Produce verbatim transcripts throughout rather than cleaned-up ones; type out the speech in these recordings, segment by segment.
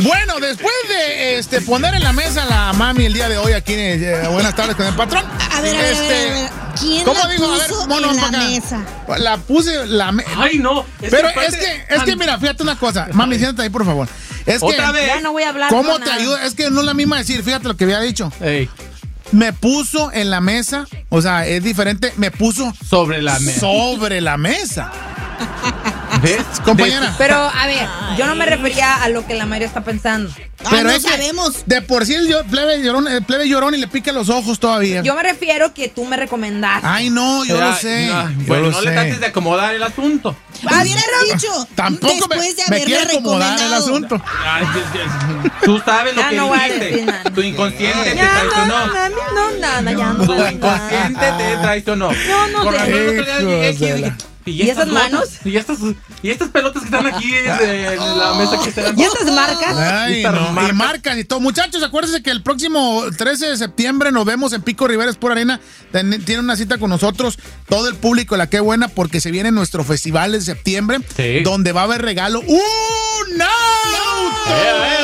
Bueno, después de este poner en la mesa la mami el día de hoy aquí, eh, buenas tardes con el patrón. A ver, a ver, este, a ver, a ver. ¿Quién ¿cómo la digo? A ver, puso mono, en la acá. mesa? La puse la mesa. Ay, no. Es Pero que es que, es que mira, fíjate una cosa. Mami, siéntate ahí, por favor. Es Otra que, vez. Ya no voy a hablar. ¿cómo con te nada. ayuda? Es que no es la misma decir, fíjate lo que había dicho. Ey, Me puso en la mesa, o sea, es diferente, me puso sobre la mesa. sobre la mesa. ¿Ves? Compañera. Pero, a ver, yo no me refería a lo que la mayoría está pensando. Ah, Pero no es que sabemos. de por sí el yo- plebe llorón, el plebe llorón y le pica los ojos todavía. Yo me refiero que tú me recomendaste. Ay, no, yo Ya, lo sé. no, yo bueno, lo no sé. le trates de acomodar el asunto. Hubieras dicho. Tampoco me, después de me haberle quiere acomodar el recomendado. asunto. Ay, ya, ya, tú sabes lo Ya que no voy a dijiste. decir nada. Tu inconsciente te Ya no, traicionó. no, no, nada, ya no. Tu voy a inconsciente hablar. te traicionó. No, no Por sé. razón, el otro día llegué aquí y Hijos de dije, la- ¿Y esas gotas? manos? ¿Y estas, y estas pelotas que están aquí de la mesa que están? ¿Y estas marcas? Ay, Estas no, marcas. y marcas y todo. Muchachos, acuérdense que el próximo trece de septiembre nos vemos en Pico Rivera Sport Arena. Ten- Tiene una cita con nosotros, todo el público, la que buena, porque se viene nuestro festival de septiembre, Sí. donde va a haber regalo un auto.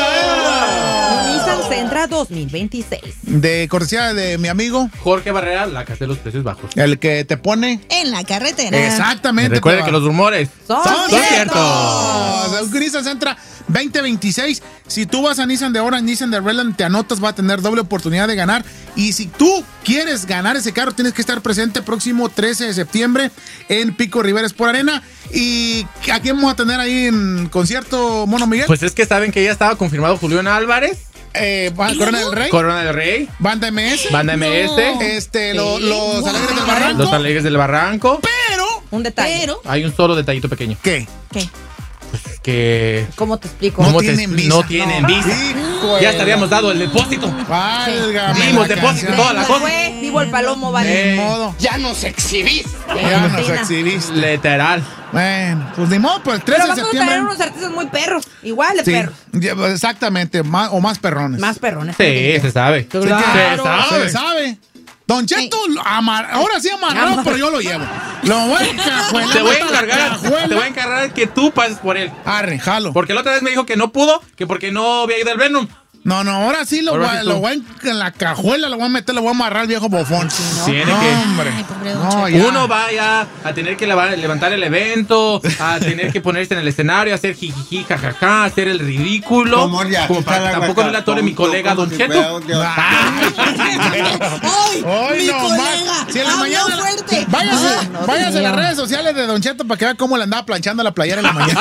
Nissan Sentra dos mil veintiséis. De cortesía de mi amigo, Jorge Barrera, la casa de los precios bajos. el que te pone. En la carretera. Exactamente. Recuerden te que va- los rumores Son Son ciertos. ciertos. Un Nissan Sentra veinte veintiséis. Si tú vas a Nissan de Orange, Nissan de Redland, te anotas, va a tener doble oportunidad de ganar. Y si tú quieres ganar ese carro, tienes que estar presente próximo trece de septiembre en Pico Rivera Sport Arena. ¿Y a quién vamos a tener ahí en concierto, Mono Miguel? Pues es que saben que ya estaba confirmado Julián Álvarez, eh, va- ¿Y Corona luego? del Rey, Corona del Rey, Banda M S, Banda M S, este, lo- Sí. los Wow. Alegres del Barranco. Los Alegres del Barranco. Pero, Un detalle. Pero, Hay un solo detallito pequeño. ¿qué? ¿qué? Que ¿Cómo te explico? No ¿Cómo te tienen expli- visa. no tienen No. visa. Hijo Ya de- estaríamos dado el depósito. Válgame Dimos la depósito, canción. toda la Se cosa. fue, vivo el palomo, Ni vale. Eh. modo. Ya nos exhibiste. Ya nos Argentina. exhibiste. Literal. Bueno, pues ni modo, pues el trece Pero de vamos a traer septiembre. unos artistas muy perros. Igual de Sí, perros. ya, exactamente, más, o más perrones. Más perrones. Sí, se sabe. Sí, que- Claro. Se sabe. Don Cheto, amar- ahora sí amarrado, Amar- pero yo lo llevo. Lo voy a encajuelar. Te voy a hasta la encargar, cajuela. te voy a encargar que tú pases por él. Arre, jalo. Porque la otra vez me dijo que no pudo, que porque no había ido al Venom. No, no, ahora sí lo, Ahora voy, a- sí tú. lo voy a en, en la cajuela, lo voy a meter, lo voy a amarrar al viejo bofón. Tiene No, que. hombre. Ay, pobre Don No, Cheto. ya. Uno vaya a tener que leva- levantar el evento, a tener que ponerse en el escenario, hacer jijiji, jajaja, hacer el ridículo. Como ya, Como para está que la tampoco no le vaca, atore mi como tú, colega como Don si Cheto. fuera un dios. ¡Ay! Hoy mi no colega! más. Si en la ¡Habló mañana. fuerte! Váyase, Ah, no, váyase Dios a las mío. redes sociales de Don Cheto para que vea cómo le andaba planchando la playera en la mañana.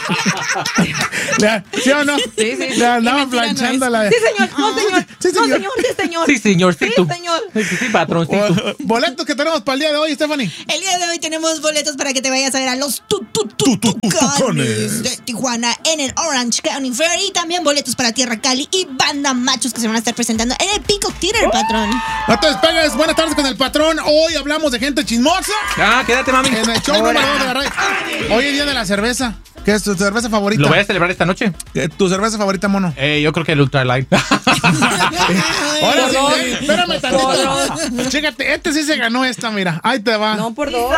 Le- ¿Sí o no? Sí, sí. Le andaba Qué mentira no planchando es. la. Sí, señor. No, señor. Sí, No, señor. señor. Sí, señor. Sí, señorcito. Sí, señor. Sí, sí, patroncito. O- Boletos que tenemos para el día de hoy, Stephanie. El día de hoy tenemos boletos para que te vayas a ver a los tu- tu- tu- Tu- tu- Tucanes Tucanes. de Tijuana en el Orange County Fair y también boletos para Tierra Cali y Banda Machos que se van a estar presentando en el Peacock Theater, patrón. No te despegues. Buenas tardes con el patrón. Hoy hablamos de gente chismosa Ah, quédate, mami. en el show número dos de la radio. Hoy es día de la cerveza. ¿Qué es tu cerveza favorita? ¿Lo voy a celebrar esta noche? Eh, ¿Tu cerveza favorita, mono? Eh, yo creo que el Ultra Light. Ahora sí, dos. sí, espérame Por tantito. Chécate, este sí se ganó esta, mira. Ahí te va. No, por dos.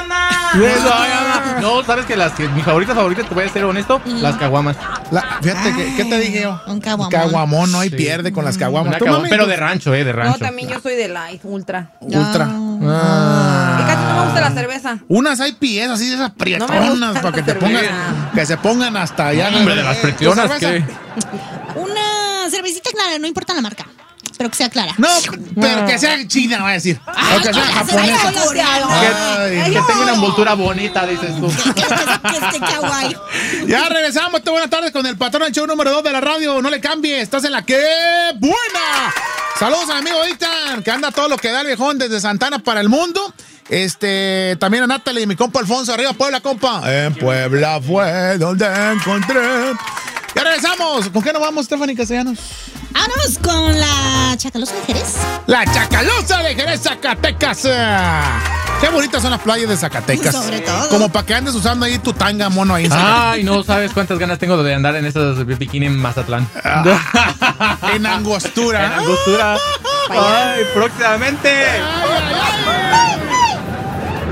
No, sabes que las que mis favoritas favoritas, te voy a ser honesto, las caguamas. La- fíjate, que, ¿qué te dije yo? Un caguamón. Caguamón, no hay Sí. pierde con las caguamas. Una ¿Tú, caguama, mami? pero de rancho, eh, de No, rancho. también yo soy de light, ultra. Ultra. Y Ah. casi no me gusta la cerveza. Unas hay pies así de esas No me prietonas gusta para que la te pongan, cerveza. que se pongan hasta allá. Hombre, de las Eh, pretionas, ¿tu cerveza? ¿qué? Una cervecita clara, no importa la marca, pero que sea clara. No, pero que sea china, va a decir. O que sea la japonesa. cerveza coreana. Ay, Que no. tenga una envoltura bonita, dices tú. Que esté- que esté kawaii. Ya regresamos. Buenas tardes con el patrón del show número dos de la radio. No le cambies. Estás en la que buena. Saludos al amigo Itan, que anda todo lo que da el viejón desde Santana para el mundo. Este, también a Natalie y mi compa Alfonso. Arriba Puebla, compa. En Puebla fue donde encontré. Ya regresamos. ¿Con qué nos vamos, Stephanie Castellanos? Vámonos con la Chacalosa de Jerez. La Chacalosa de Jerez, Zacatecas. Qué bonitas son las playas de Zacatecas. Sobre todo. Como para que andes usando ahí tu tanga, mono, ahí en Zacatecas. Ay, no sabes cuántas ganas tengo de andar en esos bikini en Mazatlán. En angostura. En angostura. Ay, próximamente. Ay,